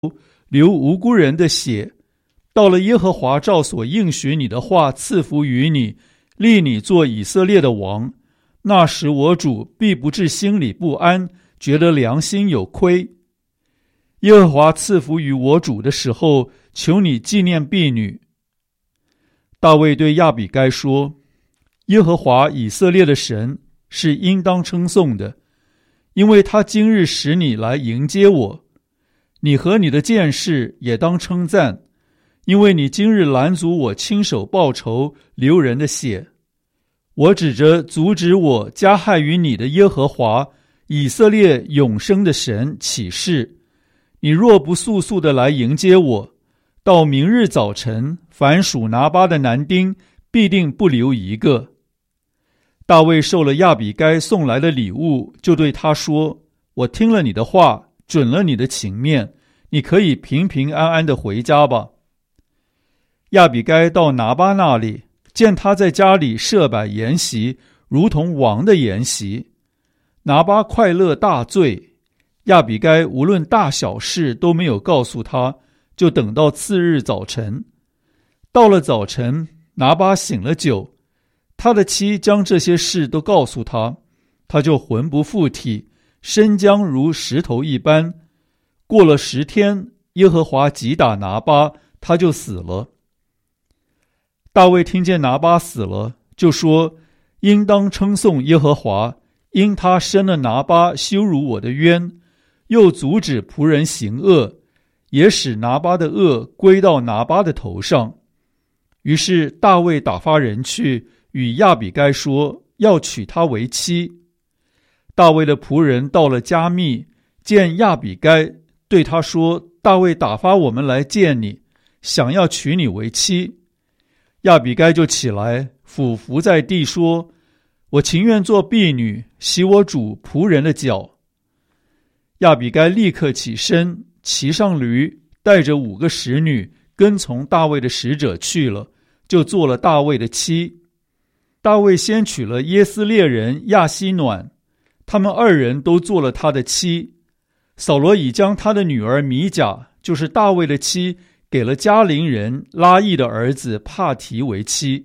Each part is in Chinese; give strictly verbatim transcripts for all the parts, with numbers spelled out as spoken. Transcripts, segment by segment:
流无辜人的血，到了耶和华照所应许你的话赐福于你，立你做以色列的王，那时我主必不至心里不安，觉得良心有亏。耶和华赐福于我主的时候，求你纪念婢女。大卫对亚比该说，耶和华以色列的神是应当称颂的，因为他今日使你来迎接我。你和你的剑士也当称赞，因为你今日拦阻我亲手报仇，流人的血。我指着阻止我加害于你的耶和华以色列永生的神起誓，你若不速速地来迎接我，到明日早晨，凡属拿巴的男丁必定不留一个。大卫受了亚比该送来的礼物，就对他说，我听了你的话，准了你的情面，你可以平平安安地回家吧。亚比该到拿巴那里，见他在家里设摆筵席，如同王的筵席。拿巴快乐大醉，亚比该无论大小事都没有告诉他，就等到次日早晨。到了早晨，拿巴醒了酒，他的妻将这些事都告诉他，他就魂不附体，身僵如石头一般。过了十天，耶和华击打拿巴，他就死了。大卫听见拿巴死了，就说，应当称颂耶和华，因他伸了拿巴羞辱我的冤，又阻止仆人行恶，也使拿巴的恶归到拿巴的头上。于是大卫打发人去与亚比该说，要娶她为妻。大卫的仆人到了加密，见亚比该，对他说，大卫打发我们来见你，想要娶你为妻。亚比该就起来，俯伏在地说，我情愿做婢女，洗我主仆人的脚。亚比该立刻起身，骑上驴，带着五个使女，跟从大卫的使者去了，就做了大卫的妻。大卫先娶了耶斯列人亚希暖，他们二人都做了他的妻。扫罗已将他的女儿米甲，就是大卫的妻，给了加林人拉益的儿子帕提为妻。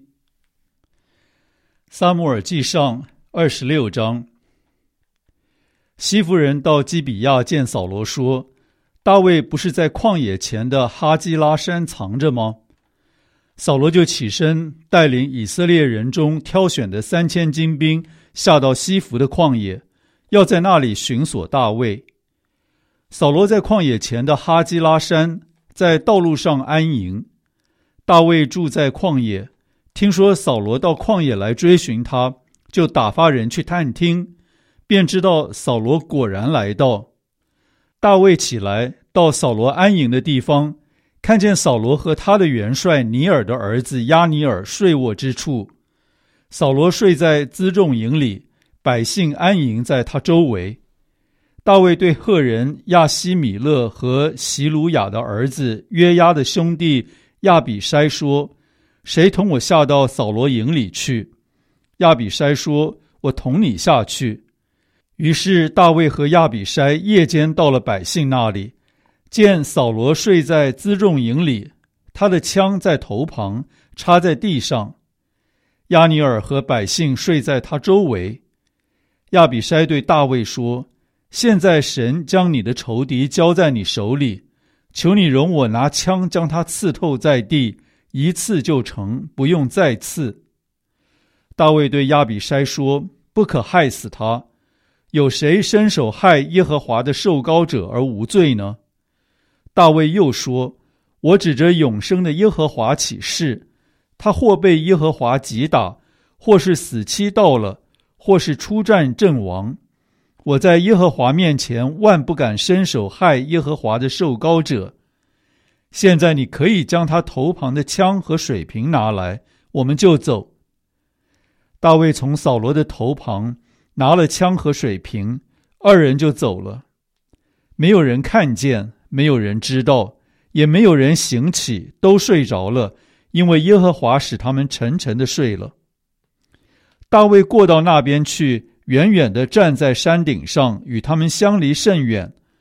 撒母耳记上二十六章。西弗人到基比亚见扫罗说，大卫不是在旷野前的哈基拉山藏着吗？扫罗就起身，带领以色列人中挑选的三千精兵，下到西弗的旷野，要在那里寻索大卫。扫罗在旷野前的哈基拉山，在道路上安营。大卫住在旷野，听说扫罗到旷野来追寻他，就打发人去探听，便知道扫罗果然来到。大卫起来，到扫罗安营的地方，看见扫罗和他的元帅尼尔的儿子押尼尔睡卧之处。扫罗睡在辎重营里，百姓安营在他周围。大卫对赫人亚希米勒和席鲁雅的儿子约押的兄弟亚比筛说，谁同我下到扫罗营里去？亚比筛说，我同你下去。于是大卫和亚比筛夜间到了百姓那里，见扫罗睡在辎重营里，他的枪在头旁，插在地上。押尼尔和百姓睡在他周围。亚比筛对大卫说，现在神将你的仇敌交在你手里，求你容我拿枪将他刺透在地，一刺就成，不用再刺。大卫对亚比筛说，不可害死他，有谁伸手害耶和华的受膏者而无罪呢？大卫又说，我指着永生的耶和华起誓，他或被耶和华击打，或是死期到了，或是出战阵亡，我在耶和华面前万不敢伸手害耶和华的受膏者。现在你可以将他头旁的枪和水瓶拿来，我们就走。大卫从扫罗的头旁拿了枪和水瓶，二人就走了。没有人看见，没有人知道，也没有人醒起，都睡着了，因为耶和华使他们沉沉地睡了。大卫过到那边去，远远地站在山顶上，与他们相离甚远。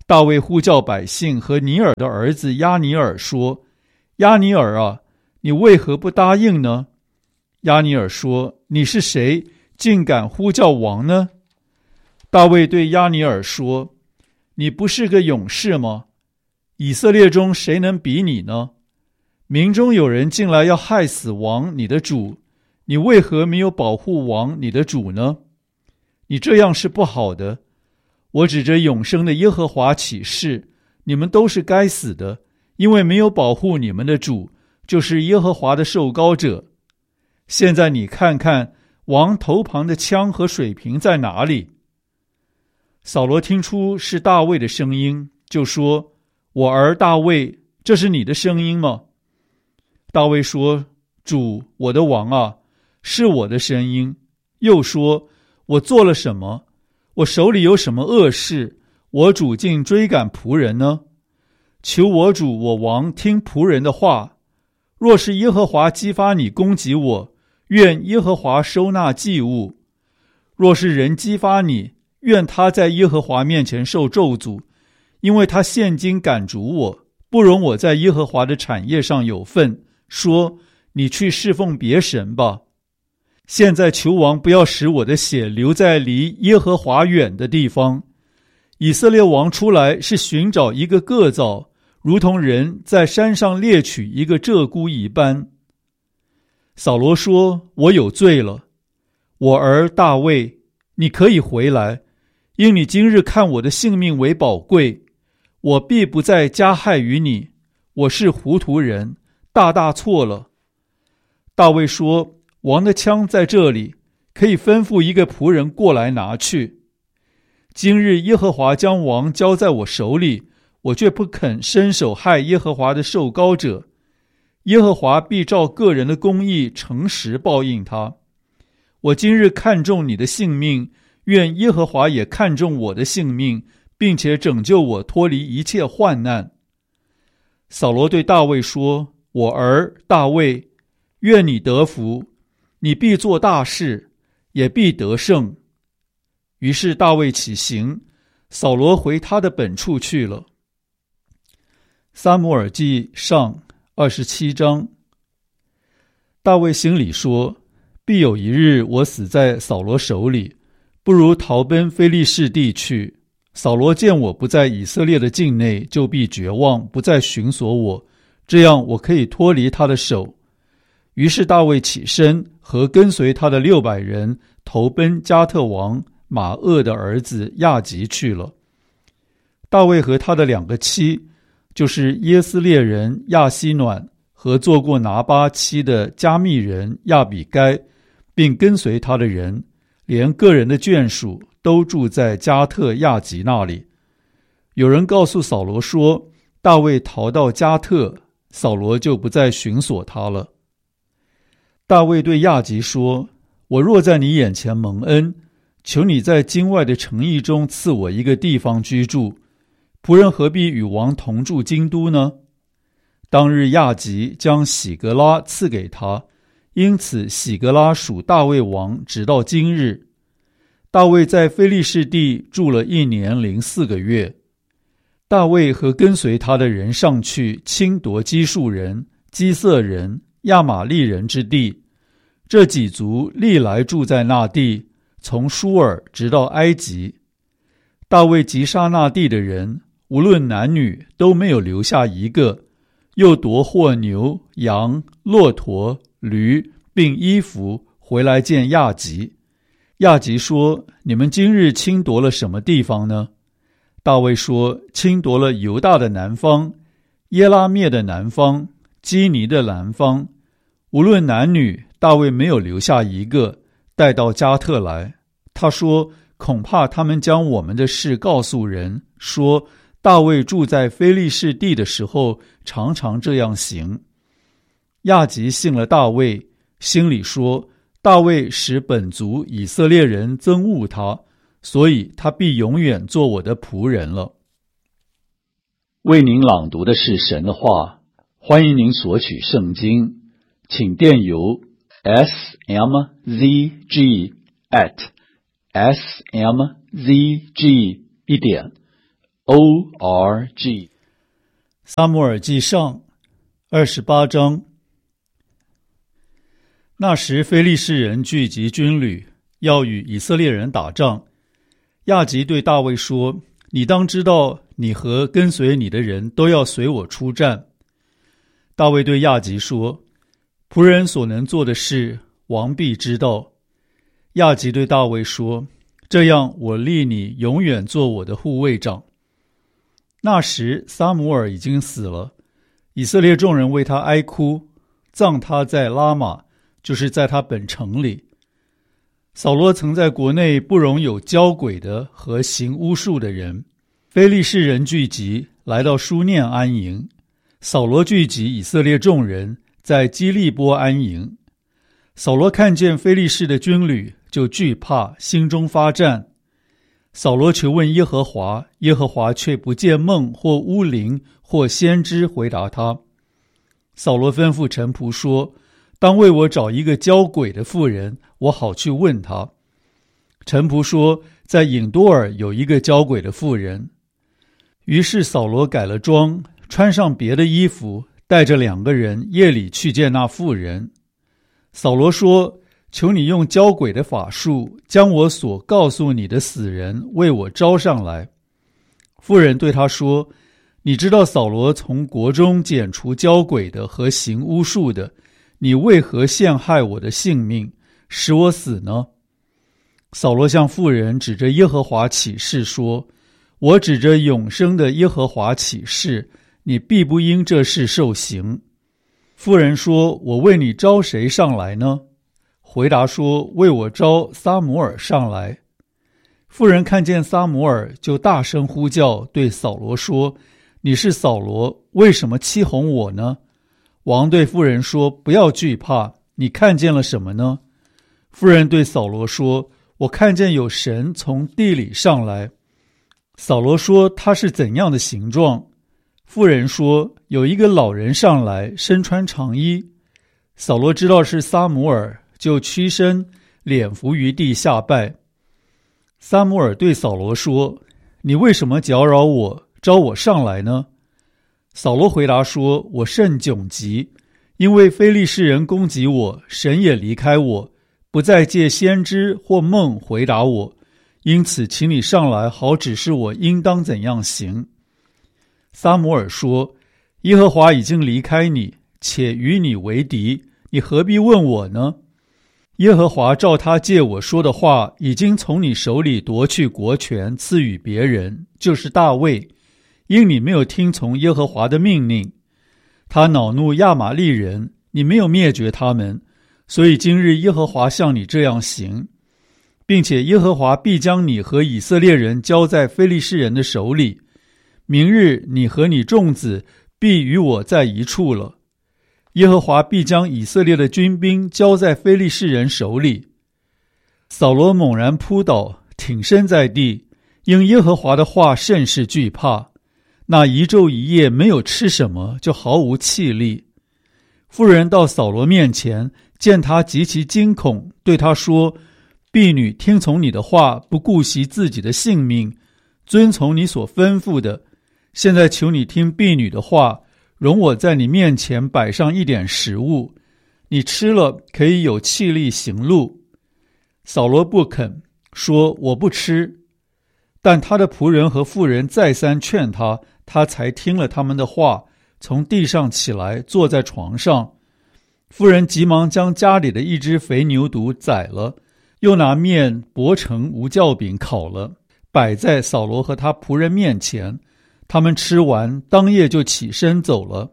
大卫呼叫百姓和尼尔的儿子亚尼尔说：亚尼尔啊，你为何不答应呢？亚尼尔说：你是谁，竟敢呼叫王呢？大卫对亚尼尔说：你不是个勇士吗？以色列中谁能比你呢？民中有人进来要害死王你的主，你为何没有保护王你的主呢？你这样是不好的。我指着永生的耶和华起誓，你们都是该死的，因为没有保护你们的主，就是耶和华的受膏者。现在你看看王头旁的枪和水瓶在哪里？扫罗听出是大卫的声音，就说：我儿大卫，这是你的声音吗？大卫说：主，我的王啊，是我的声音。又说：我做了什么？我手里有什么恶事？我主竟追赶仆人呢？求我主我王听仆人的话。若是耶和华激发你攻击我，愿耶和华收纳祭物；若是人激发你，愿他在耶和华面前受咒诅，因为他现今赶逐我，不容我在耶和华的产业上有份，说：你去侍奉别神吧。现在求王不要使我的血流在离耶和华远的地方。以色列王出来是寻找一个个蚤，如同人在山上猎取一个鹧鸪一般。扫罗说：我有罪了。我儿大卫，你可以回来，因你今日看我的性命为宝贵，我必不再加害于你。我是糊涂人，大大错了。大卫说：王的枪在这里，可以吩咐一个仆人过来拿去。今日耶和华将王交在我手里，我却不肯伸手害耶和华的受膏者。耶和华必照个人的公义诚实报应他。我今日看重你的性命，愿耶和华也看重我的性命，并且拯救我脱离一切患难。扫罗对大卫说：我儿大卫，愿你得福，你必做大事，也必得胜。于是大卫起行，扫罗回他的本处去了。撒母耳记上二十七章。大卫心里说：必有一日我死在扫罗手里，不如逃奔非利士地去。扫罗见我不在以色列的境内，就必绝望，不再寻索我，这样我可以脱离他的手。于是大卫起身，和跟随他的六百人投奔加特王马厄的儿子亚吉去了。大卫和他的两个妻，就是耶斯列人亚希暖和做过拿巴妻的加密人亚比该，并跟随他的人，连个人的眷属都住在加特亚吉那里。有人告诉扫罗说，大卫逃到加特，扫罗就不再寻索他了。大卫对亚吉说：我若在你眼前蒙恩，求你在京外的城邑中赐我一个地方居住，仆人何必与王同住京都呢？当日亚吉将喜格拉赐给他，因此喜格拉属大卫王直到今日。大卫在非利士地住了一年零四个月。大卫和跟随他的人上去侵夺基述人、基色人、亚玛利人之地，这几族历来住在那地，从舒尔直到埃及。大卫击杀那地的人，无论男女，都没有留下一个，又夺获牛、羊、骆驼、驴，并衣服回来见亚吉。亚吉说：你们今日侵夺了什么地方呢？大卫说：侵夺了犹大的南方，耶拉灭的南方，基尼的南方。无论男女，大卫没有留下一个，带到加特来。他说：恐怕他们将我们的事告诉人，说大卫住在非利士地的时候常常这样行。亚吉信了大卫，心里说：大卫使本族以色列人憎恶他，所以他必永远做我的仆人了。为您朗读的是神的话，欢迎您索取圣经，请电邮 s m z g at s m z g 一点 O R G。 撒母耳记上二十八章。那时非利士人聚集军旅，要与以色列人打仗。亚吉对大卫说：你当知道，你和跟随你的人都要随我出战。大卫对亚吉说：仆人所能做的事，王必知道。亚吉对大卫说：这样我立你永远做我的护卫长。那时撒母耳已经死了，以色列众人为他哀哭，葬他在拉玛，就是在他本城里。扫罗曾在国内不容有交鬼的和行巫术的人。非利士人聚集，来到书念安营。扫罗聚集以色列众人，在基利波安营。扫罗看见非利士的军旅，就惧怕，心中发战。扫罗求问耶和华，耶和华却不见梦或巫灵或先知回答他。扫罗吩咐臣仆说：当为我找一个交鬼的妇人，我好去问他。臣仆说：在隐多尔有一个交鬼的妇人。于是扫罗改了装，穿上别的衣服，带着两个人夜里去见那妇人。扫罗说：求你用交鬼的法术，将我所告诉你的死人为我招上来。妇人对他说：你知道扫罗从国中剪除交鬼的和行巫术的，你为何陷害我的性命，使我死呢？扫罗向妇人指着耶和华起誓说：我指着永生的耶和华起誓，你必不因这事受刑。妇人说：我为你招谁上来呢？回答说：为我招撒母耳上来。妇人看见撒母耳，就大声呼叫，对扫罗说：你是扫罗，为什么欺哄我呢？王对妇人说：不要惧怕，你看见了什么呢？妇人对扫罗说：我看见有神从地里上来。扫罗说：他是怎样的形状？妇人说：有一个老人上来，身穿长衣。扫罗知道是撒母耳，就屈身，脸伏于地下拜。撒母耳对扫罗说：你为什么搅扰我，招我上来呢？扫罗回答说：我甚窘急，因为非利士人攻击我，神也离开我，不再借先知或梦回答我，因此请你上来，好指示我应当怎样行。撒母耳说：耶和华已经离开你，且与你为敌，你何必问我呢？耶和华照他借我说的话，已经从你手里夺去国权，赐予别人，就是大卫，因你没有听从耶和华的命令。他恼怒亚玛利人，你没有灭绝他们，所以今日耶和华向你这样行，并且耶和华必将你和以色列人交在非利士人的手里。明日你和你众子必与我在一处了。耶和华必将以色列的军兵交在非利士人手里。扫罗猛然扑倒，挺身在地，因耶和华的话甚是惧怕。那一昼一夜没有吃什么，就毫无气力。妇人到扫罗面前，见他极其惊恐，对他说：婢女听从你的话，不顾惜自己的性命，遵从你所吩咐的。现在求你听婢女的话，容我在你面前摆上一点食物，你吃了可以有气力行路。扫罗不肯，说：我不吃。但他的仆人和妇人再三劝他，他才听了他们的话，从地上起来，坐在床上。妇人急忙将家里的一只肥牛犊宰了，又拿面薄成无酵饼烤了，摆在扫罗和他仆人面前。他们吃完，当夜就起身走了。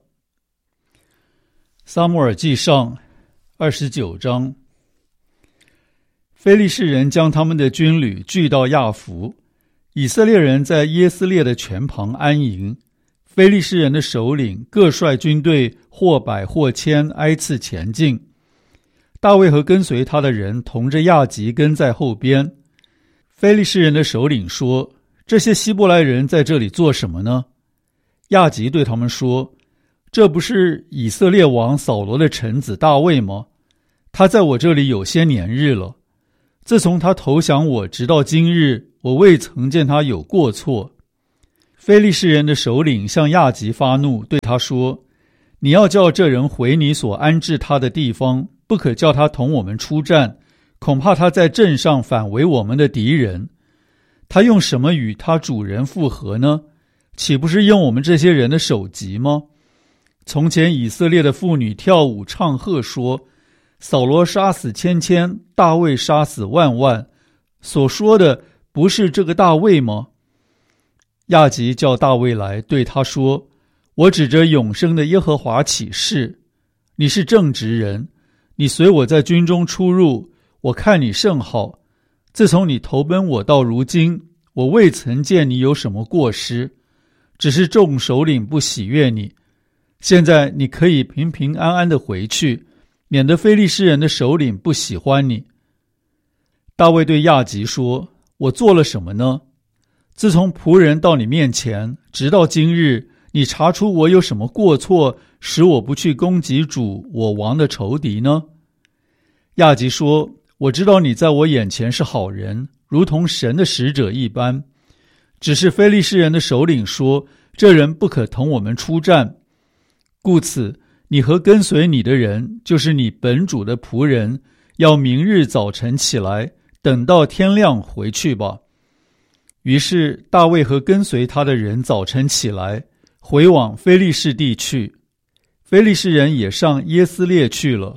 撒母耳记上二十九章。非利士人将他们的军旅聚到亚弗，以色列人在耶斯列的泉旁安营。非利士人的首领各率军队或百或千挨次前进。大卫和跟随他的人同着亚吉跟在后边。非利士人的首领说：这些希伯来人在这里做什么呢？亚吉对他们说：这不是以色列王扫罗的臣子大卫吗？他在我这里有些年日了，自从他投降我直到今日，我未曾见他有过错。 非利士人的首领向亚吉发怒，对他说：你要叫这人回你所安置他的地方，不可叫他同我们出战，恐怕他在阵上反为我们的敌人。他用什么与他主人复合呢？岂不是用我们这些人的首级吗？从前以色列的妇女跳舞唱和说：扫罗杀死千千，大卫杀死万万，所说的不是这个大卫吗？亚吉叫大卫来，对他说：我指着永生的耶和华起誓，你是正直人，你随我在军中出入，我看你甚好。自从你投奔我到如今，我未曾见你有什么过失，只是众首领不喜悦你。现在你可以平平安安地回去，免得非利士人的首领不喜欢你。大卫对亚吉说：我做了什么呢？自从仆人到你面前，直到今日，你查出我有什么过错，使我不去攻击主我王的仇敌呢？亚吉说：我知道你在我眼前是好人，如同神的使者一般。只是非利士人的首领说，这人不可同我们出战，故此你和跟随你的人，就是你本主的仆人，要明日早晨起来，等到天亮回去吧。于是大卫和跟随他的人早晨起来，回往非利士地去。非利士人也上耶斯列去了。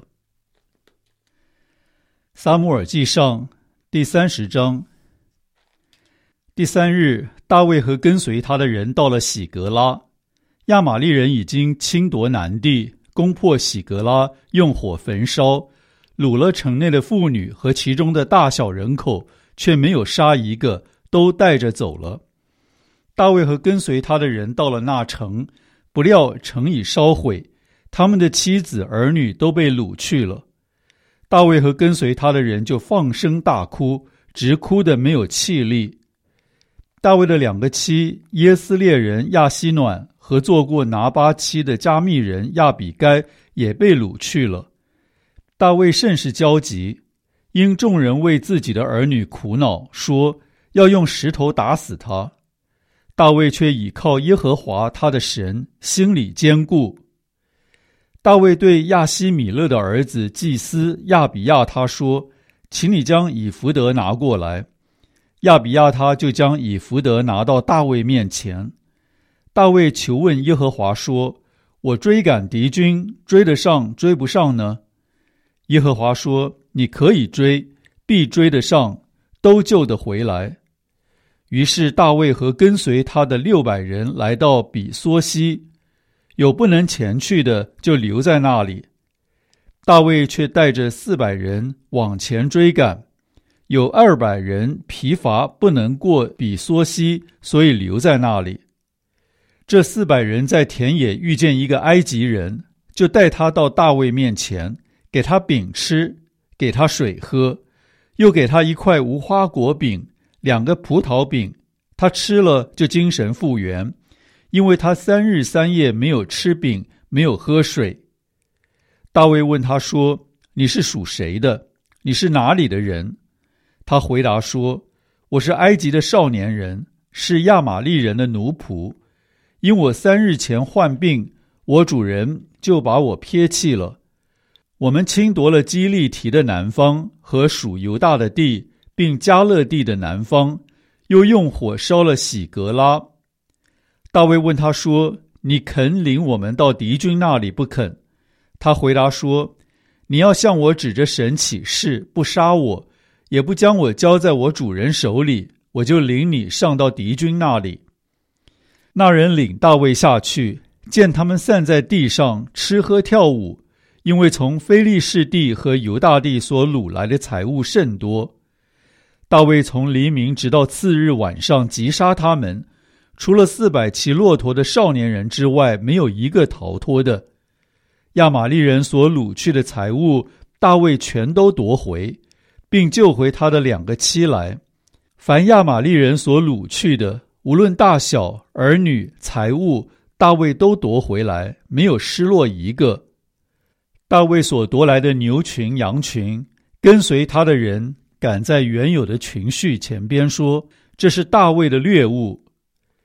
撒母耳记上第三十章。第三日，大卫和跟随他的人到了喜格拉。亚玛力人已经侵夺南地，攻破喜格拉，用火焚烧，掳了城内的妇女和其中的大小人口，却没有杀一个，都带着走了。大卫和跟随他的人到了那城，不料城已烧毁，他们的妻子儿女都被掳去了。大卫和跟随他的人就放声大哭，直哭得没有气力。大卫的两个妻耶斯列人亚希暖和做过拿巴妻的加密人亚比该也被掳去了。大卫甚是焦急，因众人为自己的儿女苦恼，说要用石头打死他。大卫却倚靠耶和华他的神，心里坚固。大卫对亚希米勒的儿子祭司亚比亚他说：请你将以弗得拿过来。亚比亚他就将以弗得拿到大卫面前。大卫求问耶和华说：我追赶敌军，追得上追不上呢？耶和华说：你可以追，必追得上，都救得回来。于是大卫和跟随他的六百人来到比梭西，有不能前去的，就留在那里。大卫却带着四百人往前追赶，有二百人疲乏不能过比梭西，所以留在那里。这四百人在田野遇见一个埃及人，就带他到大卫面前，给他饼吃，给他水喝，又给他一块无花果饼，两个葡萄饼，他吃了就精神复原，因为他三日三夜没有吃饼，没有喝水。大卫问他说：你是属谁的？你是哪里的人？他回答说：我是埃及的少年人，是亚玛力人的奴仆。因我三日前患病，我主人就把我撇弃了。我们侵夺了基利提的南方和属犹大的地，并加勒地的南方，又用火烧了喜格拉。大卫问他说：你肯领我们到敌军那里不肯？他回答说：你要向我指着神起誓，不杀我，也不将我交在我主人手里，我就领你上到敌军那里。那人领大卫下去，见他们散在地上吃喝跳舞，因为从非利士地和犹大地所掳来的财物甚多。大卫从黎明直到次日晚上击杀他们，除了四百骑骆驼的少年人之外，没有一个逃脱的。亚玛力人所掳去的财物，大卫全都夺回，并救回他的两个妻来。凡亚玛力人所掳去的，无论大小、儿女、财物，大卫都夺回来，没有失落一个。大卫所夺来的牛群、羊群，跟随他的人赶在原有的群畜前边说：这是大卫的掠物。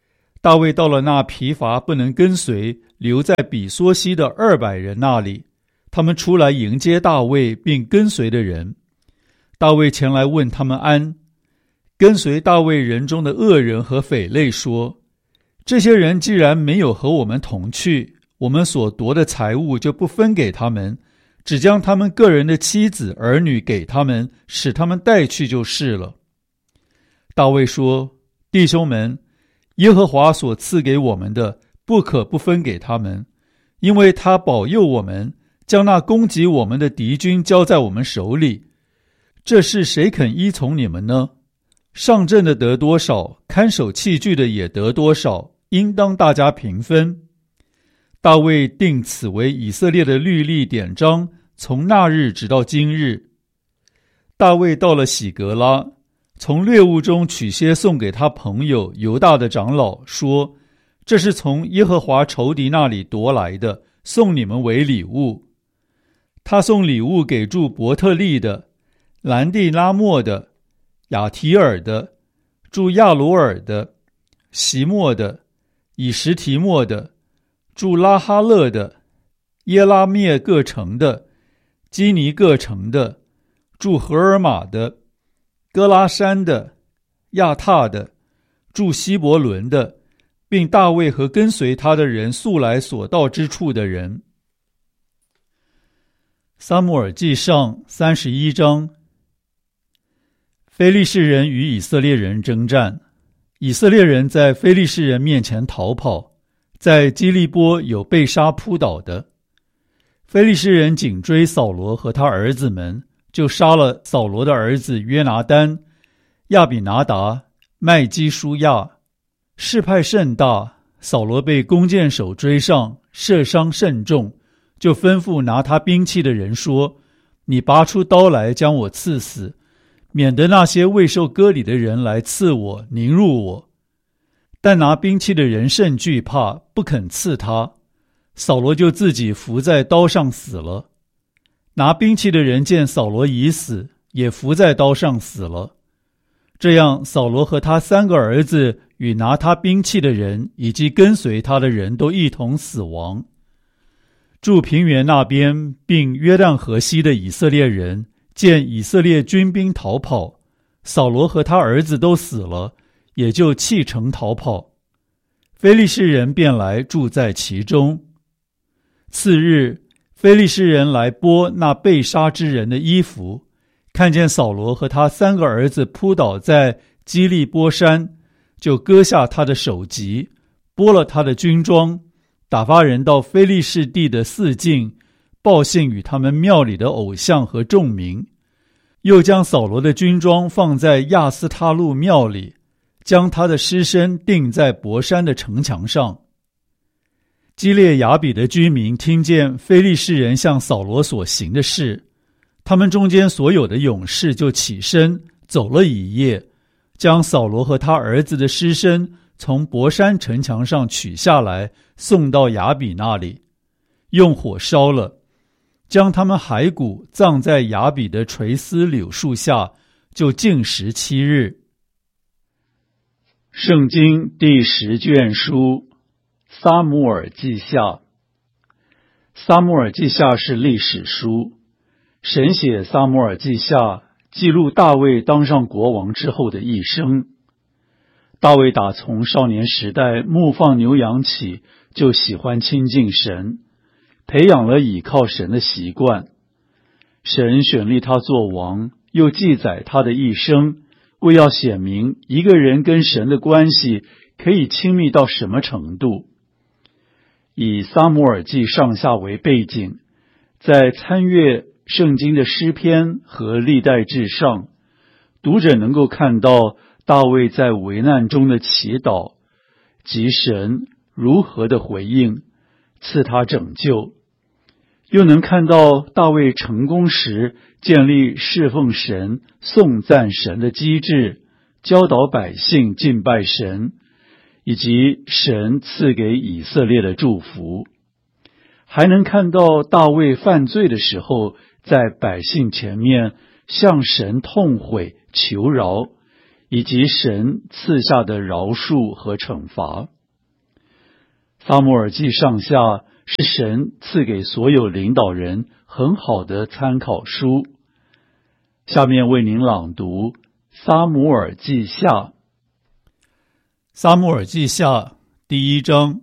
大卫到了那疲乏不能跟随留在比梭西的二百人那里，他们出来迎接大卫并跟随的人。大卫前来问他们安。跟随大卫人中的恶人和匪类说，这些人既然没有和我们同去，我们所夺的财物就不分给他们，只将他们个人的妻子儿女给他们，使他们带去就是了。大卫说，弟兄们，耶和华所赐给我们的不可不分给他们，因为他保佑我们，将那攻击我们的敌军交在我们手里。这事谁肯依从你们呢？上阵的得多少，看守器具的也得多少，应当大家平分。大卫定此为以色列的律例典章，从那日直到今日。大卫到了喜革拉，从掠物中取些送给他朋友犹大的长老，说，这是从耶和华仇敌那里夺来的，送你们为礼物。他送礼物给住伯特利的、兰地拉莫的、亚提尔的、住亚罗尔的、席莫的、以实提莫的、住拉哈勒的、耶拉灭各城的、基尼各城的、住荷尔玛的、哥拉山的、亚塔的、住希伯伦的，并大卫和跟随他的人素来所到之处的人。撒母耳记上三十一章。非利士人与以色列人征战，以色列人在非利士人面前逃跑，在基利波有被杀扑倒的。非利士人紧追扫罗和他儿子们，就杀了扫罗的儿子约拿单、亚比拿达、麦基舒亚。事派甚大，扫罗被弓箭手追上，射伤甚重，就吩咐拿他兵器的人说，你拔出刀来将我刺死，免得那些未受割礼的人来刺我，凌辱我。但拿兵器的人甚惧怕，不肯刺他。扫罗就自己伏在刀上死了。拿兵器的人见扫罗已死，也伏在刀上死了。这样，扫罗和他三个儿子与拿他兵器的人以及跟随他的人都一同死亡。住平原那边并约旦河西的以色列人见以色列军兵逃跑，扫罗和他儿子都死了，也就弃城逃跑。非利士人便来住在其中。次日，非利士人来剥那被杀之人的衣服，看见扫罗和他三个儿子扑倒在基利波山，就割下他的首级，剥了他的军装，打发人到非利士地的四境，报信与他们庙里的偶像和众民，又将扫罗的军装放在亚斯他路庙里，将他的尸身钉在伯山的城墙上。基列雅比的居民听见非利士人向扫罗所行的事，他们中间所有的勇士就起身走了一夜，将扫罗和他儿子的尸身从伯山城墙上取下来，送到雅比那里，用火烧了，将他们骸骨葬在雅比的垂丝柳树下，就禁食七日。圣经第十卷书撒母耳记下。撒母耳记下是历史书，神写撒母耳记下，记录大卫当上国王之后的一生。大卫打从少年时代牧放牛羊起，就喜欢亲近神，培养了倚靠神的习惯。神选立他做王，又记载他的一生，为要显明一个人跟神的关系可以亲密到什么程度。以撒母耳记上下为背景，在参阅圣经的诗篇和历代志上，读者能够看到大卫在危难中的祈祷，及神如何的回应，赐他拯救。又能看到大卫成功时建立侍奉神、颂赞神的机制，教导百姓敬拜神，以及神赐给以色列的祝福。还能看到大卫犯罪的时候，在百姓前面向神痛悔求饶，以及神赐下的饶恕和惩罚。 撒母耳记上下是神赐给所有领导人很好的参考书。下面为您朗读撒母耳记下。 撒母耳记下第一章。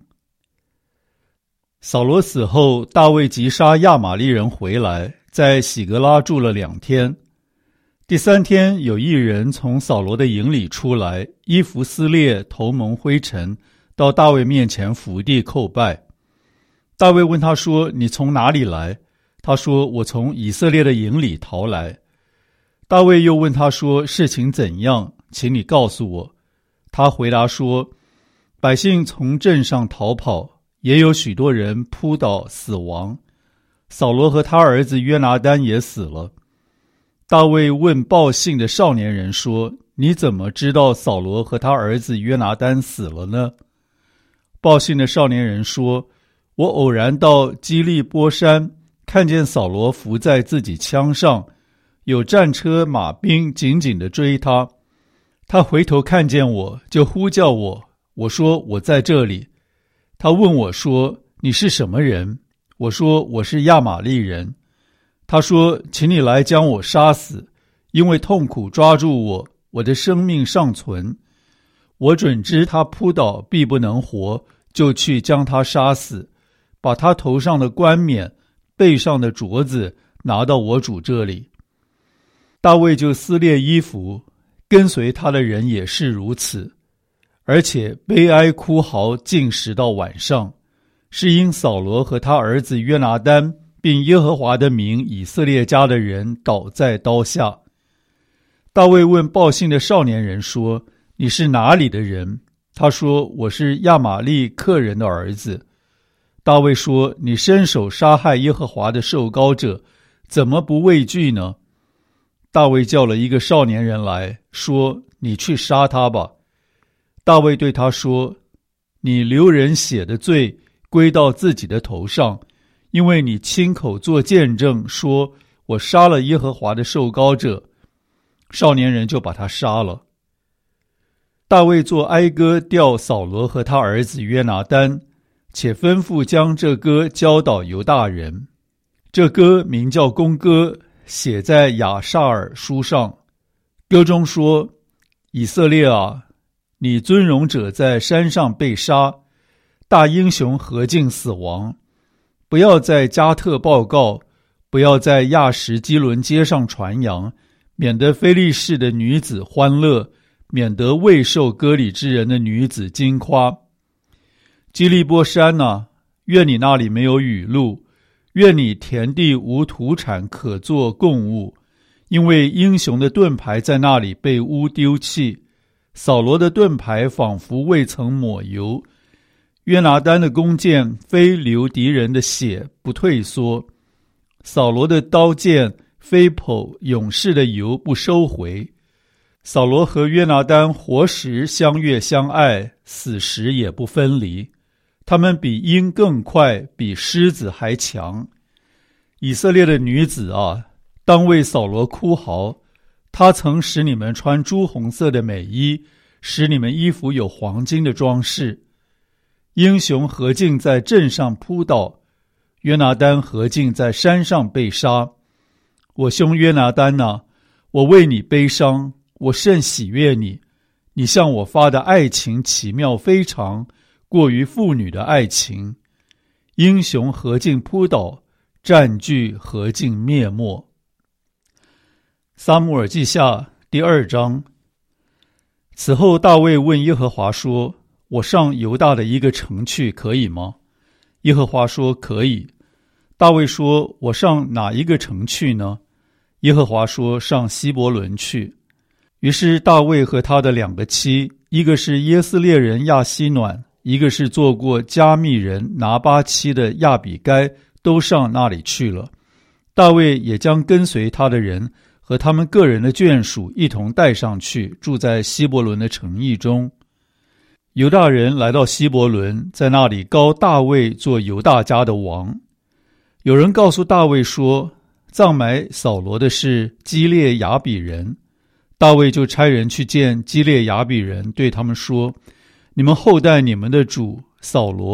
扫罗死后，大卫击杀亚玛力人回来，在喜格拉住了两天。第三天，有一人从扫罗的营里出来，衣服撕裂，头蒙灰尘，到大卫面前伏地叩拜。大卫问他说：“你从哪里来？”他说：“我从以色列的营里逃来。”大卫又问他说：“事情怎样？请你告诉我。”他回答说：“百姓从镇上逃跑，也有许多人扑倒死亡。扫罗和他儿子约拿单也死了。”大卫问报信的少年人说：“你怎么知道扫罗和他儿子约拿单死了呢？”报信的少年人说：“我偶然到基利波山，看见扫罗伏在自己枪上，有战车马兵紧紧地追他。他回头看见我，就呼叫我。我说：我在这里。他问我说：你是什么人？我说：我是亚玛力人。他说：请你来将我杀死，因为痛苦抓住我，我的生命尚存。我准知他扑倒必不能活，就去将他杀死，把他头上的冠冕、背上的镯子拿到我主这里。大卫就撕裂衣服，跟随他的人也是如此，而且悲哀哭嚎，尽食到晚上，是因扫罗和他儿子约拿单，并耶和华的名以色列家的人倒在刀下。大卫问报信的少年人说：你是哪里的人？他说：我是亚玛力客人的儿子。大卫说：你伸手杀害耶和华的受膏者，怎么不畏惧呢？大卫叫了一个少年人来说：你去杀他吧。大卫对他说：你流人血的罪归到自己的头上，因为你亲口做见证说，我杀了耶和华的受膏者。少年人就把他杀了。大卫作哀歌调扫罗和他儿子约拿单，且吩咐将这歌教导犹大人。这歌名叫弓歌，写在亚萨尔书上。歌中说：以色列啊，你尊荣者在山上被杀，大英雄何竟死亡？不要在加特报告，不要在亚什基伦街上传扬，免得非利士的女子欢乐，免得未受割礼之人的女子惊夸。基利波山啊，愿你那里没有雨露，愿你田地无土产可作供物，因为英雄的盾牌在那里被污丢弃，扫罗的盾牌仿佛未曾抹油，约拿单的弓箭非流敌人的血不退缩，扫罗的刀剑非剖勇士的油不收回。扫罗和约拿单活时相悦相爱，死时也不分离。他们比鹰更快，比狮子还强。以色列的女子啊，当为扫罗哭嚎，他曾使你们穿朱红色的美衣，使你们衣服有黄金的装饰。英雄何竟在镇上扑倒，约拿单何竟在山上被杀。我兄约拿单啊，我为你悲伤，我甚喜悦你。你向我发的爱情奇妙非常，过于妇女的爱情。英雄何竟扑倒，战具何竟灭没。撒母耳记下第二章。此后大卫问耶和华说：我上犹大的一个城去可以吗？耶和华说：可以。大卫说：我上哪一个城去呢？耶和华说：上希伯伦去。于是大卫和他的两个妻，一个是耶斯列人亚希暖，一个是做过加密人拿巴妻的亚比该，都上那里去了。大卫也将跟随他的人和他们个人的眷属一同带上去，住在希伯伦的城邑中。犹大人来到希伯伦，在那里膏大卫做犹大家的王。有人告诉大卫说，葬埋扫罗的是基列雅比人。大卫就差人去见基列雅比人，对他们说：你们厚待你们的主扫罗，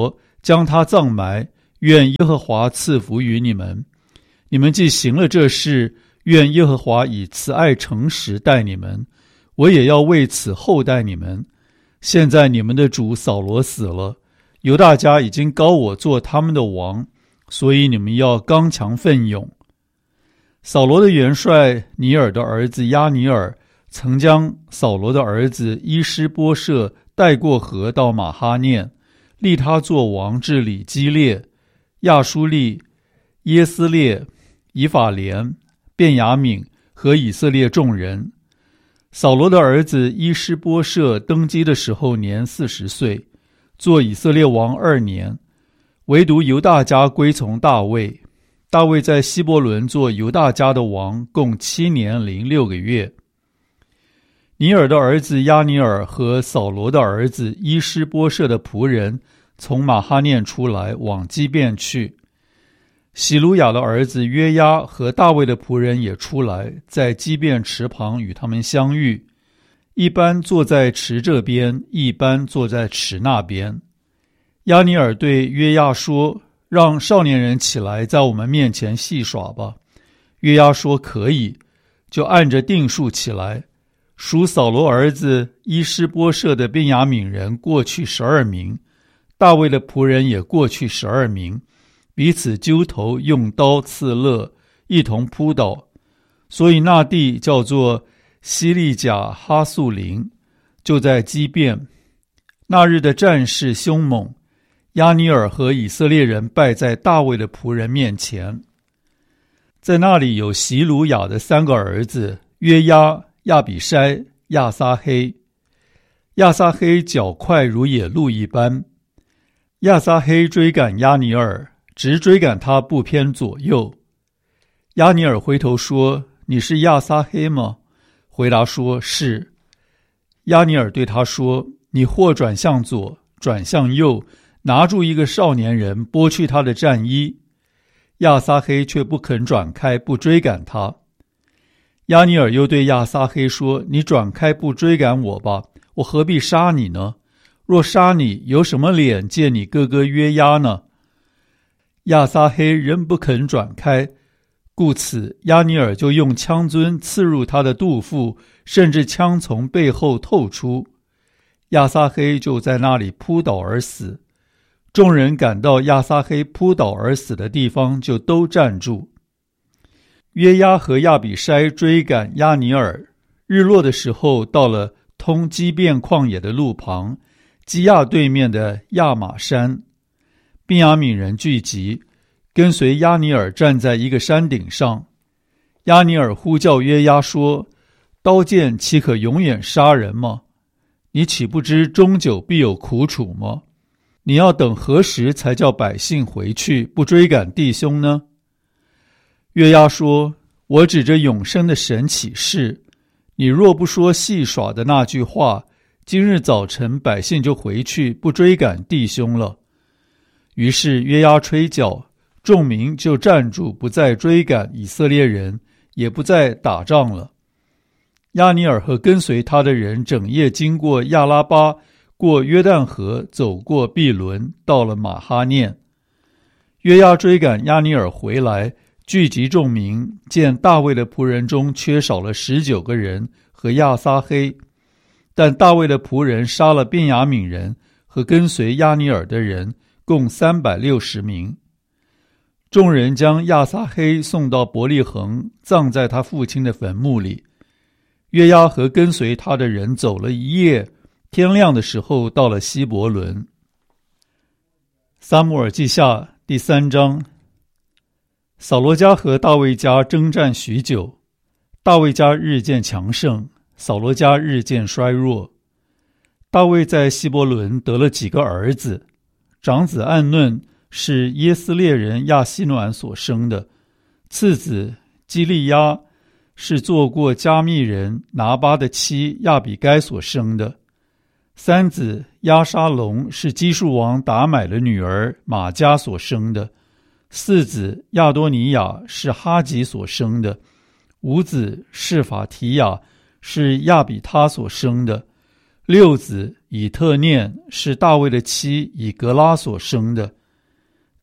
将他葬埋，愿耶和华赐福于你们。你们既行了这事，愿耶和华以慈爱诚实待你们，我也要为此厚待你们。现在你们的主扫罗死了，犹大家已经膏我做他们的王，所以你们要刚强奋勇。扫罗的元帅尼尔的儿子押尼尔曾将扫罗的儿子伊施波设带过河到马哈念，立他做王，治理基列、亚舒利、耶斯列、以法莲、便雅悯和以色列众人。扫罗的儿子伊施波设登基的时候年四十岁，做以色列王二年，唯独犹大家归从大卫。大卫在希伯伦做犹大家的王，共七年零六个月。尼尔的儿子押尼尔和扫罗的儿子伊施波设的仆人从马哈念出来，往基遍去。喜鲁雅的儿子约押和大卫的仆人也出来，在基遍池旁与他们相遇，一般坐在池这边，一般坐在池那边。押尼尔对约押说，让少年人起来，在我们面前戏耍吧。约押说可以，就按着定数起来。属扫罗儿子伊施波设的便雅悯人过去十二名，大卫的仆人也过去十二名，彼此揪头，用刀刺勒，一同扑倒。所以那地叫做西利甲哈素林，就在基遍。那日的战事凶猛，押尼尔和以色列人败在大卫的仆人面前。在那里有席鲁雅的三个儿子，约押、亚比筛、亚撒黑。亚撒黑脚快如野鹿一般，亚撒黑追赶押尼尔，直追赶他不偏左右。押尼尔回头说，你是亚撒黑吗？回答说，是。押尼尔对他说，你或转向左，转向右，拿住一个少年人，剥去他的战衣。亚撒黑却不肯转开，不追赶他。押尼尔又对亚撒黑说，你转开不追赶我吧，我何必杀你呢？若杀你，有什么脸见你哥哥约押呢？亚撒黑仍不肯转开，故此押尼尔就用枪樽刺入他的肚腹，甚至枪从背后透出。亚撒黑就在那里扑倒而死。众人赶到亚撒黑扑倒而死的地方，就都站住。约押和亚比筛追赶押尼尔，日落的时候到了通基遍旷野的路旁，基亚对面的亚玛山。便雅悯人聚集，跟随押尼尔站在一个山顶上。押尼尔呼叫约押说，刀剑岂可永远杀人吗？你岂不知终久必有苦楚吗？你要等何时才叫百姓回去，不追赶弟兄呢？约押说，我指着永生的神起誓，你若不说戏耍的那句话，今日早晨百姓就回去，不追赶弟兄了。于是约押吹角，众民就站住，不再追赶以色列人，也不再打仗了。押尼尔和跟随他的人整夜经过亚拉巴，过约旦河，走过毕伦，到了马哈念。约押追赶押尼尔回来，聚集众民，见大卫的仆人中缺少了十九个人和亚撒黑，但大卫的仆人杀了便雅悯人和跟随押尼尔的人，共三百六十名。众人将亚撒黑送到伯利恒，葬在他父亲的坟墓里。约押和跟随他的人走了一夜，天亮的时候到了希伯伦。撒母耳记下第三章。扫罗家和大卫家征战许久，大卫家日渐强盛，扫罗家日渐衰弱。大卫在希伯伦得了几个儿子，长子暗嫩是耶斯列人亚希暖所生的，次子基利押是做过加密人拿巴的妻亚比该所生的，三子押沙龙是基述王达买的女儿玛迦所生的，四子亚多尼亚是哈吉所生的，五子示法提亚是亚比他所生的，六子以特念是大卫的妻以格拉所生的，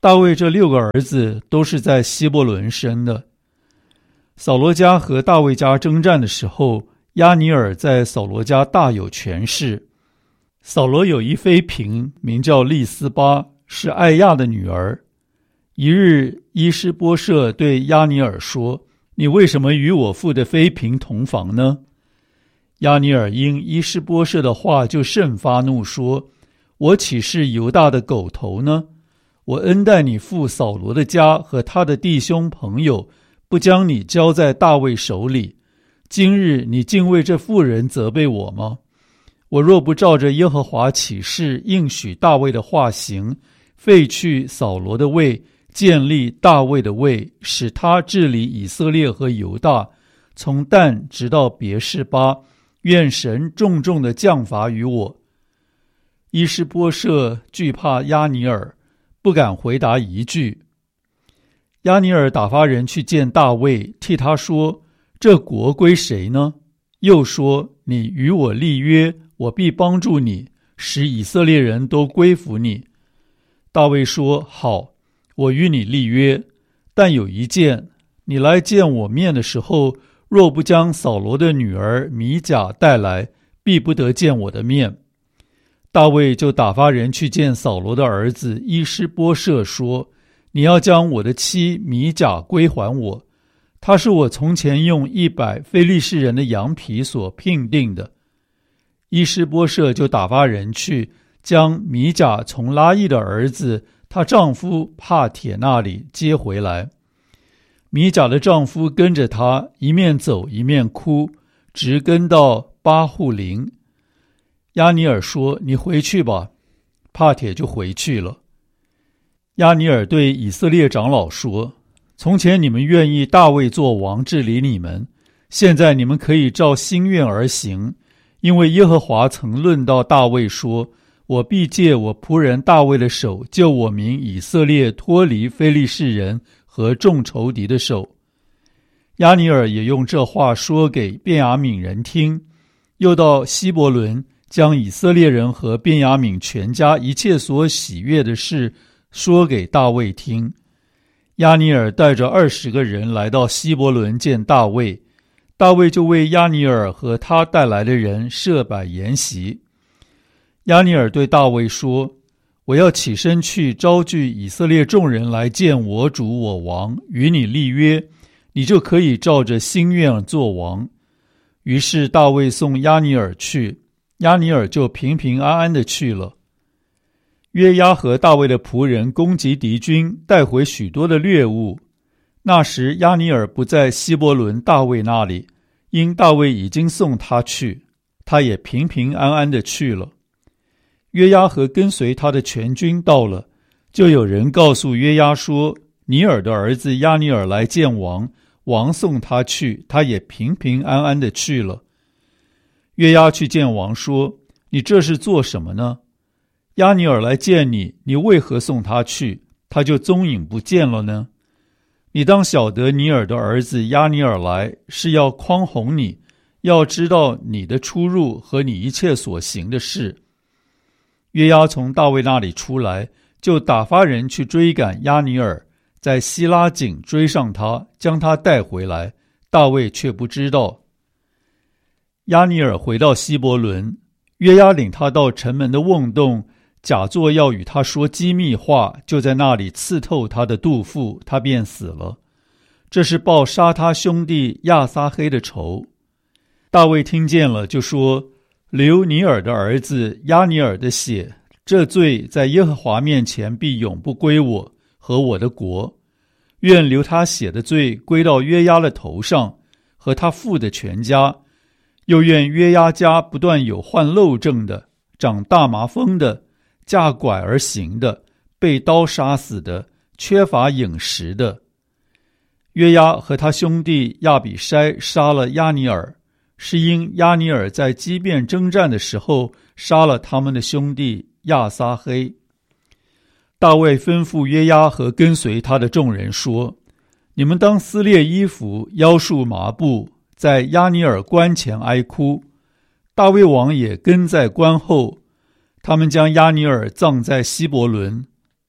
大卫这六个儿子都是在希伯伦生的。扫罗家和大卫家征战的时候，押尼珥在扫罗家大有权势。扫罗有一妃嫔，名叫利斯巴，是艾亚的女儿。一日，伊施波设对押尼珥说：“你为什么与我父的妃嫔同房呢？”押尼珥因伊施波设的话就甚发怒，说：“我岂是犹大的狗头呢？我恩待你父扫罗的家和他的弟兄朋友，不将你交在大卫手里。今日你竟为这妇人责备我吗？我若不照着耶和华起誓应许大卫的话行，废去扫罗的位，建立大卫的位，使他治理以色列和犹大，从但直到别是巴，愿神重重的降罚于我。”伊施波设惧怕押尼珥，不敢回答一句。押尼珥打发人去见大卫，替他说：“这国归谁呢？”又说：“你与我立约，我必帮助你，使以色列人都归服你。”大卫说：“好，我与你立约，但有一件，你来见我面的时候，若不将扫罗的女儿米甲带来，必不得见我的面。”大卫就打发人去见扫罗的儿子伊施波设，说：“你要将我的妻米甲归还我，她是我从前用一百非利士人的羊皮所聘定的。”伊施波设就打发人去，将米甲从拉亿的儿子她丈夫帕铁那里接回来。米甲的丈夫跟着她，一面走一面哭，直跟到巴户林。押尼珥说：“你回去吧。”帕铁就回去了。押尼珥对以色列长老说：“从前你们愿意大卫做王治理你们，现在你们可以照心愿而行，因为耶和华曾论到大卫说：我必借我仆人大卫的手，救我民以色列脱离非利士人和众仇敌的手。”押尼珥也用这话说给便雅悯人听，又到希伯伦，将以色列人和便雅悯全家一切所喜悦的事说给大卫听。押尼珥带着二十个人来到希伯伦见大卫，大卫就为押尼珥和他带来的人设摆筵席。押尼珥对大卫说：“我要起身去招聚以色列众人来见我主我王，与你立约，你就可以照着心愿做王。”于是大卫送押尼珥去，押尼珥就平平安安地去了。约押和大卫的仆人攻击敌军，带回许多的掠物。那时押尼珥不在希伯伦大卫那里，因大卫已经送他去，他也平平安安地去了。约押和跟随他的全军到了，就有人告诉约押说：“尼珥的儿子押尼珥来见王，王送他去，他也平平安安地去了。”约押去见王说：“你这是做什么呢？押尼珥来见你，你为何送他去，他就踪影不见了呢？你当晓得尼珥的儿子押尼珥来，是要匡宏你，要知道你的出入和你一切所行的事。”约押从大卫那里出来，就打发人去追赶押尼珥，在希拉井追上他，将他带回来，大卫却不知道。押尼珥回到希伯伦，约押领他到城门的瓮洞，假作要与他说机密话，就在那里刺透他的肚腹，他便死了。这是报杀他兄弟亚撒黑的仇。大卫听见了，就说：“流尼珥的儿子押尼珥的血，这罪在耶和华面前必永不归我和我的国。愿流他血的罪归到约押的头上，和他父的全家。又愿约押家不断有患漏症的，长大麻风的，架拐而行的，被刀杀死的，缺乏饮食的。”约押和他兄弟亚比筛杀了押尼珥，是因押尼珥在基遍征战的时候杀了他们的兄弟亚撒黑。大卫吩咐约押和跟随他的众人说：“你们当撕裂衣服，腰束麻布，在押尼珥棺前哀哭。”大卫王也跟在棺后，他们将押尼珥葬在希伯伦。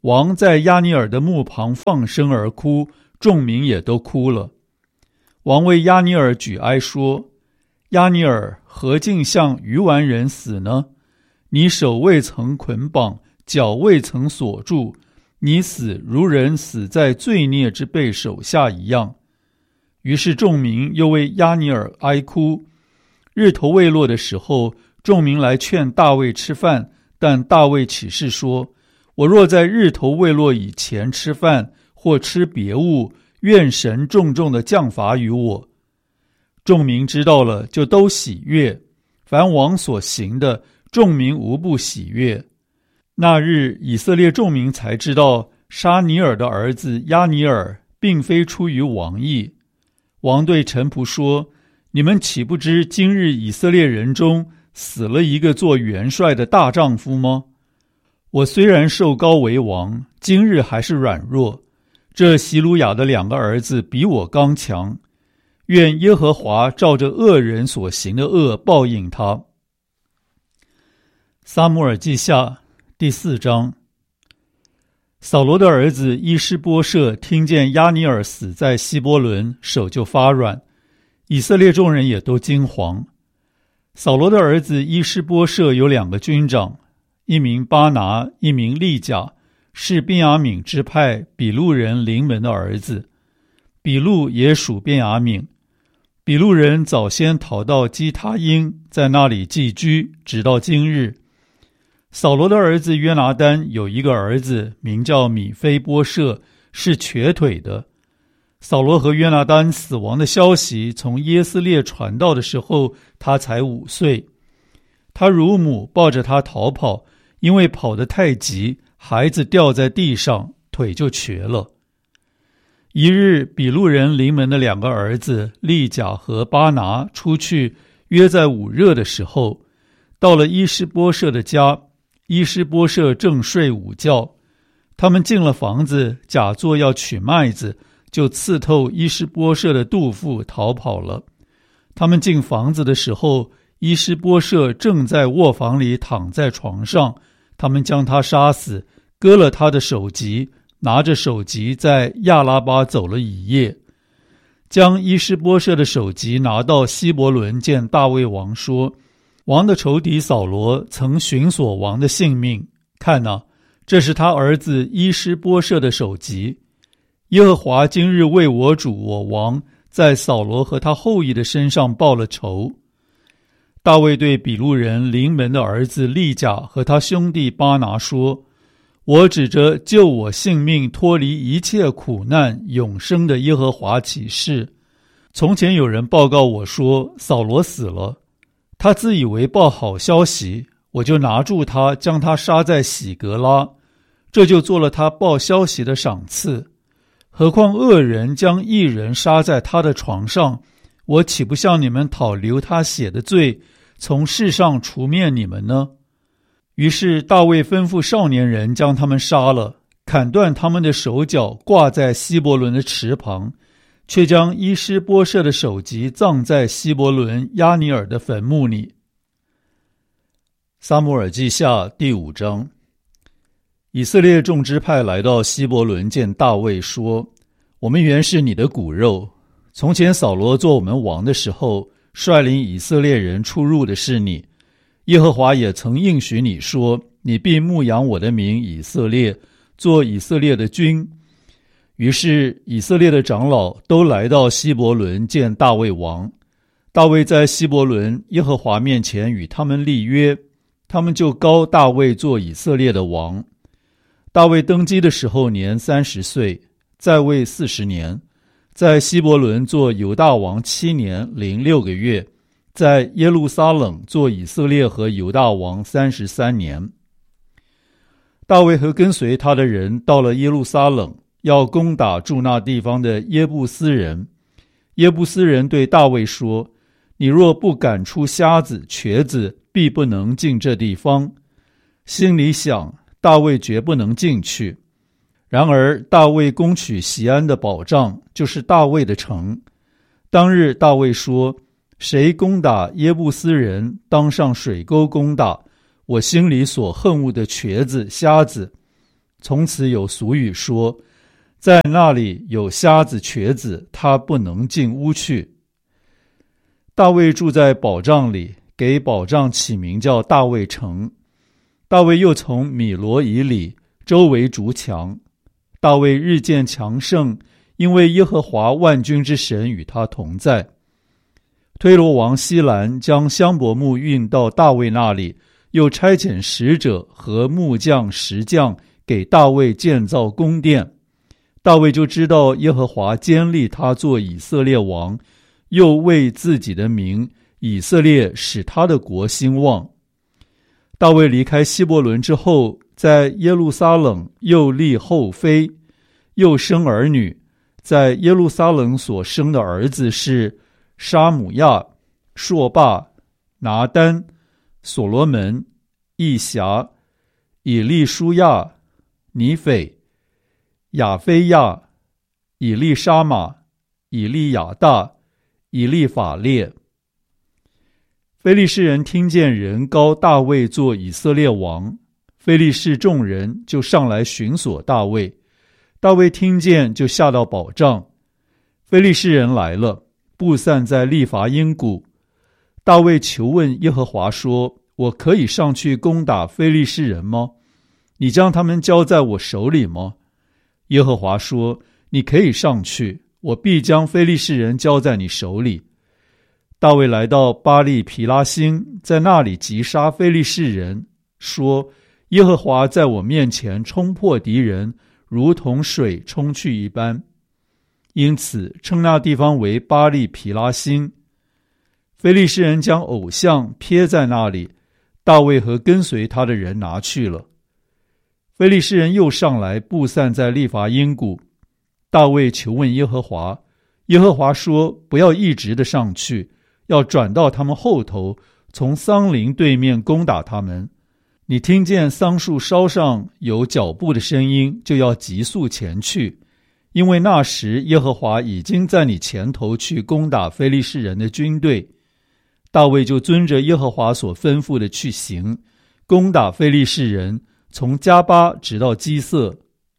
王在亚尼尔的墓旁放声而哭，众民也都哭了。王为亚尼尔举哀说：亚尼尔，何竟像愚顽人死呢？你手未曾捆绑，脚未曾锁住，你死如人死在罪孽之辈手下一样。于是众民又为亚尼尔哀哭。日头未落的时候，众民来劝大卫吃饭，但大卫起誓说：我若在日头未落以前吃饭，或吃别物，愿神重重的降罚于我。众民知道了，就都喜悦。凡王所行的，众民无不喜悦。那日以色列众民才知道，沙尼尔的儿子亚尼尔并非出于王意。王对臣仆说：你们岂不知今日以色列人中死了一个做元帅的大丈夫吗？我虽然受膏为王，今日还是软弱。这希鲁雅的两个儿子比我刚强，愿耶和华照着恶人所行的恶报应他。撒母耳记下第四章。扫罗的儿子伊施波设听见亚尼尔死在希伯伦，手就发软，以色列众人也都惊惶。扫罗的儿子伊施波设有两个军长，一名巴拿，一名利甲，是便雅悯支派比路人临门的儿子。比路也属便雅悯。比路人早先逃到基他因，在那里寄居，直到今日。扫罗的儿子约拿单有一个儿子，名叫米非波设，是瘸腿的。扫罗和约拿单死亡的消息从耶斯列传到的时候，他才五岁。他乳母抱着他逃跑，因为跑得太急，孩子掉在地上，腿就瘸了。一日，比路人临门的两个儿子利甲和巴拿出去，约在午热的时候，到了伊施波设的家。伊施波设正睡午觉，他们进了房子，假作要取麦子，就刺透伊施波设的肚腹，逃跑了。他们进房子的时候，伊施波设正在卧房里躺在床上，他们将他杀死，割了他的首级，拿着首级在亚拉巴走了一夜。将伊施波设的首级拿到希伯伦见大卫王说：王的仇敌扫罗曾寻索王的性命，看哪，这是他儿子伊施波设的首级。耶和华今日为我主我王在扫罗和他后裔的身上报了仇。大卫对比路人临门的儿子利甲和他兄弟巴拿说：我指着救我性命脱离一切苦难永生的耶和华起誓，从前有人报告我说扫罗死了，他自以为报好消息，我就拿住他，将他杀在喜格拉，这就做了他报消息的赏赐。何况恶人将义人杀在他的床上，我岂不向你们讨流他血的罪，从世上除灭你们呢？于是大卫吩咐少年人将他们杀了，砍断他们的手脚，挂在希伯伦的池旁，却将伊施波设的首级葬在希伯伦亚尼尔的坟墓里。撒母耳记下第五章。以色列众支派来到希伯伦见大卫说：我们原是你的骨肉，从前扫罗做我们王的时候，率领以色列人出入的是你。耶和华也曾应许你说，你必牧养我的民以色列，做以色列的君。于是以色列的长老都来到希伯伦见大卫王。大卫在希伯伦耶和华面前与他们立约，他们就膏大卫做以色列的王。大卫登基的时候年三十岁，在位四十年，在希伯伦做犹大王七年零六个月，在耶路撒冷做以色列和犹大王三十三年。大卫和跟随他的人到了耶路撒冷，要攻打住那地方的耶布斯人。耶布斯人对大卫说：你若不赶出瞎子瘸子，必不能进这地方。心里想，大卫绝不能进去。然而大卫攻取锡安的保障，就是大卫的城。当日大卫说：谁攻打耶布斯人，当上水沟攻打我心里所恨恶的瘸子瞎子。 从此有俗语说，在那里有瞎子瘸子，他不能进屋去。大卫住在宝藏里，给宝藏起名叫大卫城。大卫又从米罗以里周围筑墙。大卫日渐强盛，因为耶和华万军之神与他同在。推罗王西兰将香柏木运到大卫那里，又差遣使者和木匠石匠给大卫建造宫殿。大卫就知道耶和华坚立他做以色列王，又为自己的名以色列使他的国兴旺。大卫离开希伯伦之后，在耶路撒冷又立后妃，又生儿女。在耶路撒冷所生的儿子是沙姆亚、朔霸、拿单、所罗门、义侠、以利舒亚、尼斐、亚非亚、以利沙玛、以利亚大、以利法列。非利士人听见人膏大卫做以色列王，非利士众人就上来寻索大卫。大卫听见，就下到宝藏。非利士人来了，布散在利乏音谷。大卫求问耶和华说，我可以上去攻打非利士人吗？你将他们交在我手里吗？耶和华说，你可以上去，我必将非利士人交在你手里。大卫来到巴利皮拉星，在那里击杀非利士人，说，耶和华在我面前冲破敌人，如同水冲去一般。因此称那地方为巴利皮拉星。非利士人将偶像撇在那里，大卫和跟随他的人拿去了。非利士人又上来布散在利乏音谷。大卫求问耶和华，耶和华说，不要一直的上去，要转到他们后头，从桑林对面攻打他们。你听见桑树梢上有脚步的声音，就要急速前去，因为那时耶和华已经在你前头去攻打非利士人的军队。大卫就遵着耶和华所吩咐的去行，攻打非利士人，从加巴直到基色。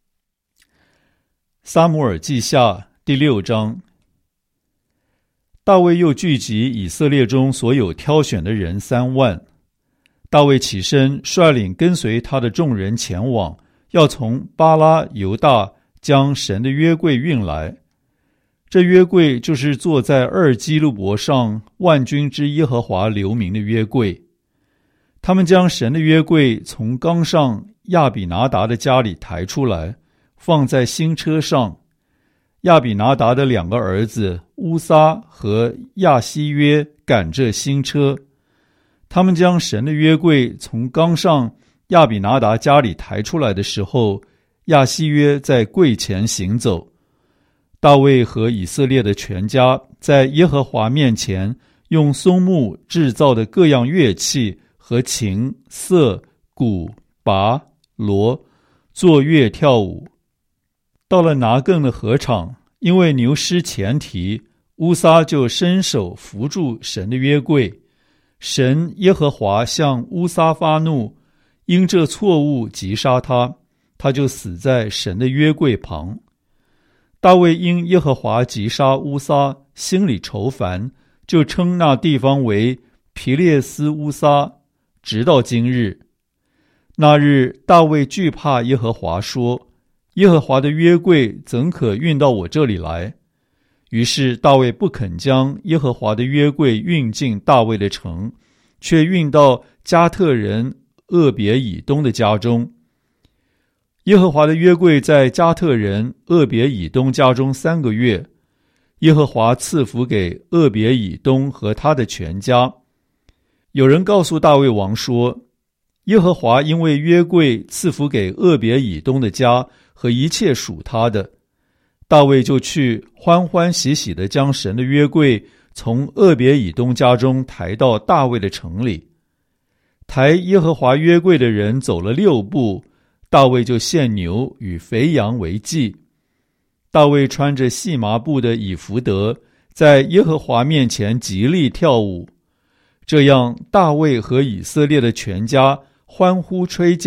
撒母耳记下第六章。大卫又聚集以色列中所有挑选的人三万。大卫起身，率领跟随他的众人前往，要从巴拉犹大将神的约柜运来。这约柜就是坐在二基路伯上万军之耶和华留名的约柜。他们将神的约柜从冈上亚比拿达的家里抬出来，放在新车上。亚比拿达的两个儿子乌撒和亚希约赶这新车。他们将神的约柜从冈上亚比拿达家里抬出来的时候，亚希约在柜前行走。大卫和以色列的全家在耶和华面前用松木制造的各样乐器和琴、瑟、鼓、拔、锣作乐跳舞。到了拿更的禾场，因为牛失前蹄，乌撒就伸手扶住神的约柜。神耶和华向乌撒发怒，因这错误击杀他，他就死在神的约柜旁。大卫因耶和华击杀乌撒，心里愁烦，就称那地方为皮列斯乌撒，直到今日。那日大卫惧怕耶和华，说，耶和华的约柜怎可运到我这里来？于是大卫不肯将耶和华的约柜运进大卫的城，却运到加特人厄别以东的家中。耶和华的约柜在加特人厄别以东家中三个月，耶和华赐福给厄别以东和他的全家。有人告诉大卫王说，耶和华因为约柜赐福给厄别以东的家和一切属他的。大卫就去欢欢喜喜地将神的约柜从厄别以东家中抬到大卫的城里。抬耶和华约柜的人走了六步，大卫就献牛与肥羊为祭。大卫穿着细麻布的以弗得，在耶和华面前极力跳舞。这样大卫和以色列的全家欢呼吹角，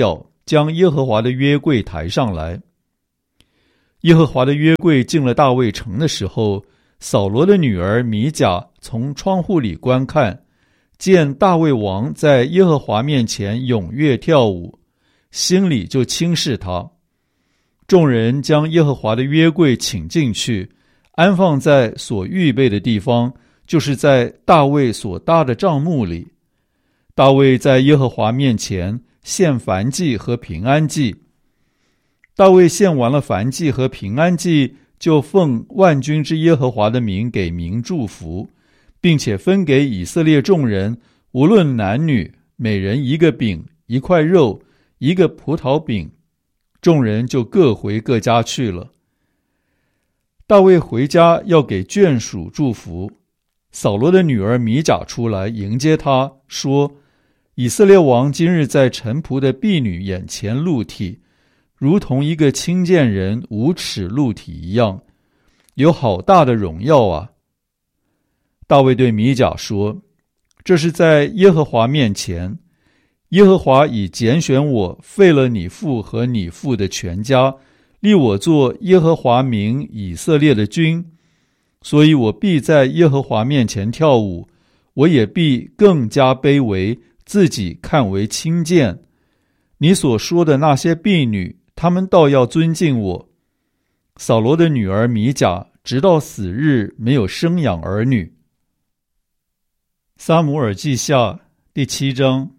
将耶和华的约柜抬上来。耶和华的约柜进了大卫城的时候，扫罗的女儿米甲从窗户里观看，见大卫王在耶和华面前踊跃跳舞，心里就轻视他。众人将耶和华的约柜请进去，安放在所预备的地方，就是在大卫所搭的帐幕里。大卫在耶和华面前献燔祭和平安祭。大卫献完了燔祭和平安祭，就奉万军之耶和华的名给民祝福，并且分给以色列众人，无论男女，每人一个饼，一块肉，一个葡萄饼。众人就各回各家去了。大卫回家要给眷属祝福，扫罗的女儿米甲出来迎接他，说：以色列王今日在臣仆的婢女眼前露体，如同一个轻贱人无耻露体一样，有好大的荣耀啊！大卫对米甲说：这是在耶和华面前，耶和华已拣选我，废了你父和你父的全家，立我做耶和华民以色列的君，所以我必在耶和华面前跳舞，我也必更加卑微，自己看为轻贱。你所说的那些婢女，他们倒要尊敬我。扫罗的女儿米甲直到死日没有生养儿女。撒母耳记下第七章。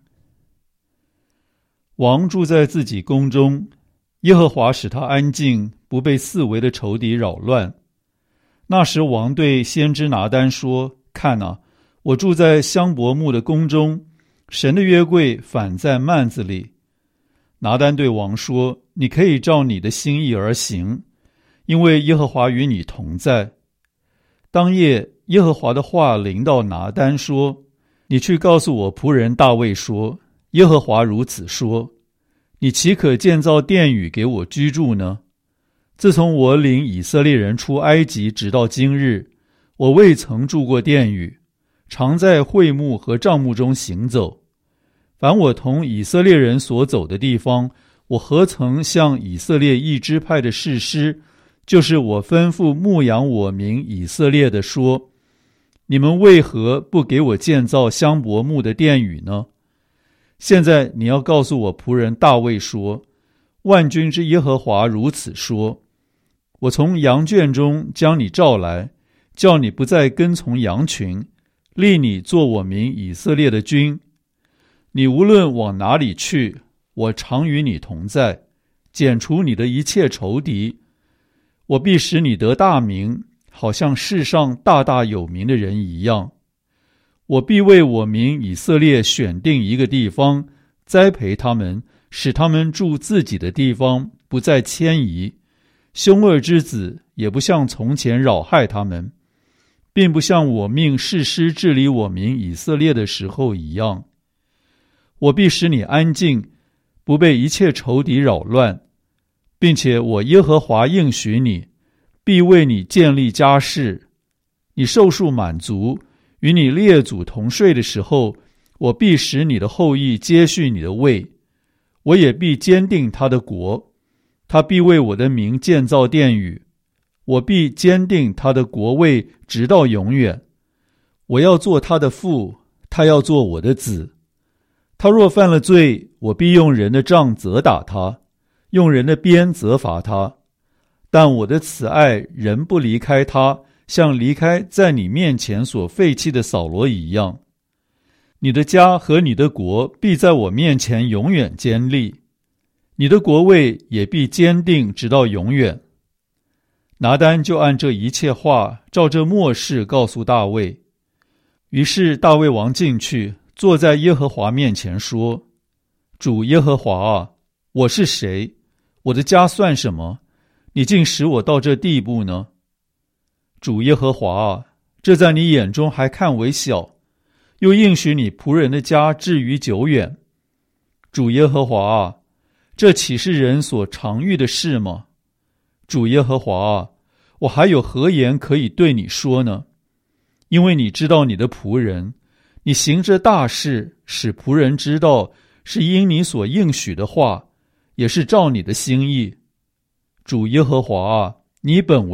王住在自己宫中，耶和华使他安静，不被四围的仇敌扰乱。那时王对先知拿单说：看啊，我住在香柏木的宫中，神的约柜反在幔子里。拿单对王说：你可以照你的心意而行，因为耶和华与你同在。当夜，耶和华的话临到拿单说：你去告诉我仆人大卫说，耶和华如此说：你岂可建造殿宇给我居住呢？自从我领以色列人出埃及直到今日，我未曾住过殿宇，常在会幕和帐幕中行走。凡我同以色列人所走的地方，我何曾向以色列一支派的士师，就是我吩咐牧养我民以色列的说：你们为何不给我建造香柏木的殿宇呢？现在你要告诉我仆人大卫说：万军之耶和华如此说，我从羊圈中将你召来，叫你不再跟从羊群，立你做我民以色列的君。你无论往哪里去，我常与你同在，剪除你的一切仇敌。我必使你得大名，好像世上大大有名的人一样。我必为我民以色列选定一个地方，栽培他们，使他们住自己的地方，不再迁移。凶恶之子也不像从前扰害他们，并不像我命士师治理我民以色列的时候一样。我必使你安静，不被一切仇敌扰乱，并且我耶和华应许你，必为你建立家室。你寿数满足，与你列祖同睡的时候，我必使你的后裔接续你的位，我也必坚定他的国，他必为我的名建造殿宇，我必坚定他的国位直到永远。我要做他的父，他要做我的子。他若犯了罪，我必用人的杖责打他，用人的鞭责罚他。但我的慈爱仍不离开他，像离开在你面前所废弃的扫罗一样。你的家和你的国必在我面前永远坚立，你的国位也必坚定直到永远。拿单就按这一切话，照这默示告诉大卫。于是大卫王进去，坐在耶和华面前说：主耶和华啊，我是谁？我的家算什么？你竟使我到这地步呢？主耶和华啊，这在你眼中还看为小，又应许你仆人的家至于久远。主耶和华啊，这岂是人所常遇的事吗？主耶和华啊，我还有何言可以对你说呢？因为你知道你的仆人，你行这大事，使仆人知道是因你所应许的话， 也是照你的心意。主耶和华啊，你本为